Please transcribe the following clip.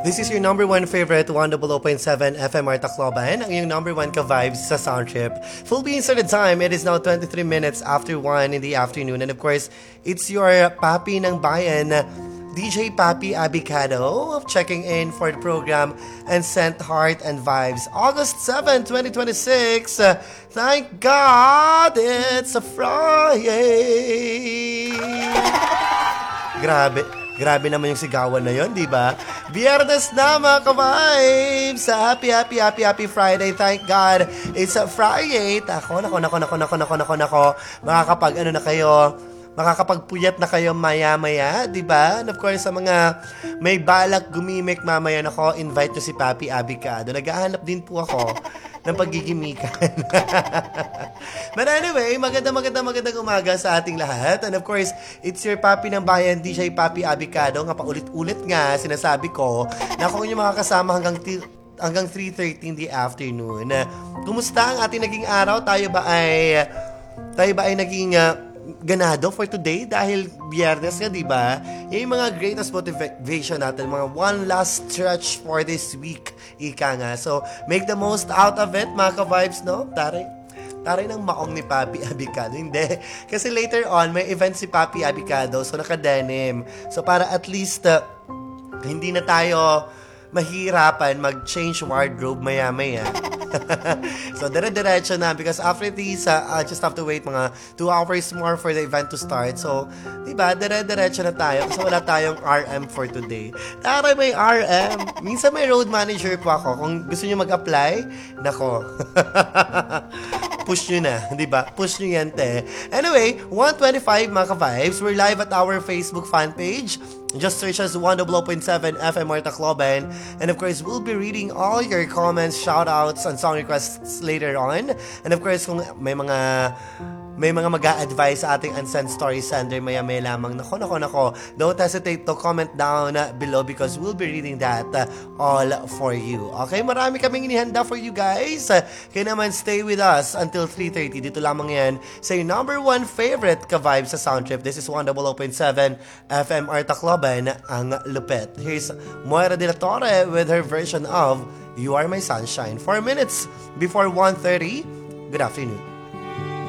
This is your number one favorite 100.7 FM Tacloban, ang iyong number one ka-vibes sa sound trip. Full beans at the time, it is now 23 minutes after 1 in the afternoon. And of course, it's your papi ng bayan, DJ Papi Abicado, checking in for the program and sent heart and vibes. August 7, 2026. Thank God it's a Friday. Grabe naman yung sigawan na yon, di ba? Biyernes na mga ka-vibes! Happy Friday. Thank God it's a Friday. Nako. Makakapagpuyat na kayo maya-maya, di ba? And of course, sa mga may balak gumimik mamaya, nako, invite nyo si Papi Abicado. Naghahanap din po ako ng pagigimikan. But anyway, magandang umaga sa ating lahat. And of course, it's your Papi ng bayan, DJ Papi Abicado. Nga paulit-ulit nga, sinasabi ko, na kung yung mga kasama hanggang 3:30 in the afternoon. Kumusta ang ating naging araw? Tayo ba ay naging ganado for today dahil Biyernes nga, di ba? Yung mga greatest motivation natin, mga one last stretch for this week, ika nga. So, make the most out of it, mga ka-vibes, no? Taray ng maong ni Papi Abicado. Hindi. Kasi later on, may event si Papi Abicado, so naka-denim. So, para at least, hindi na tayo mahirapan mag-change wardrobe maya-maya. So, dire-diretso na because after this, I just have to wait mga 2 hours more for the event to start. So, diba, dire-diretso na tayo kasi wala tayong RM for today. Taray, may RM. Minsan may road manager po ako. Kung gusto nyo mag-apply, nako. Push nyo na, di ba? Push nyo yan, te. Anyway, 125 mga ka-vibes. We're live at our Facebook fan page. Just search as 100.7 FM Tacloban. And of course, we'll be reading all your comments, shoutouts, and song requests later on. And of course, kung may mga mag-a-advise sa ating unsent story sender maya-maya lamang, nako, don't hesitate to comment down below because we'll be reading that all for you. Okay, marami kaming inihanda for you guys. Kaya naman, stay with us until 3:30. Dito lamang yan sa your number one favorite ka-vibe sa sound trip. This is 100.7 FM Tacloban, ang lupet. Here's Moira de la Torre with her version of You Are My Sunshine. 4 minutes before 1:30. Good afternoon.